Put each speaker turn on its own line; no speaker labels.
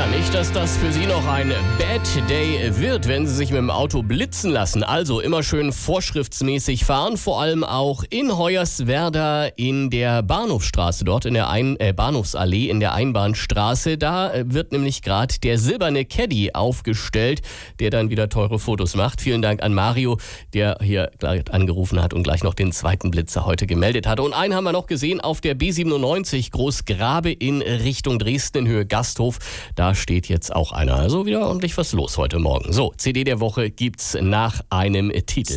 nicht, dass das für Sie noch ein Bad Day wird, wenn Sie sich mit dem Auto blitzen lassen. Also immer schön vorschriftsmäßig fahren, vor allem auch in Hoyerswerda in der Bahnhofstraße, dort in der Bahnhofsallee in der Einbahnstraße. Da wird nämlich gerade der silberne Caddy aufgestellt, der dann wieder teure Fotos macht. Vielen Dank an Mario, der hier gleich angerufen hat und gleich noch den zweiten Blitzer heute gemeldet hatte. Und einen haben wir noch gesehen auf der B97 Großgrabe in Richtung Dresden in Höhe Gasthof. Da steht jetzt auch einer. Also wieder ordentlich was los heute Morgen. So, CD der Woche gibt's nach einem Titel.